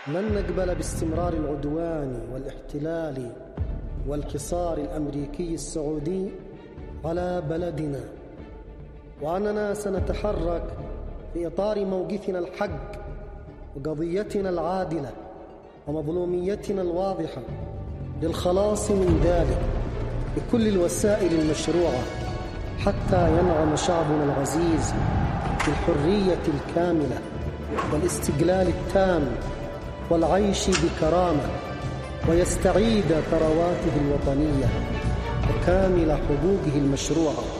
لن نقبل باستمرار العدوان والاحتلال والحصار الأمريكي السعودي على بلدنا، وأننا سنتحرك في إطار موقفنا الحق وقضيتنا العادلة ومظلوميتنا الواضحة للخلاص من ذلك بكل الوسائل المشروعة حتى ينعم شعبنا العزيز بالحرية الكاملة والاستقلال التام والعيش بكرامة، ويستعيد ثرواته الوطنية وكامل حقوقه المشروعة.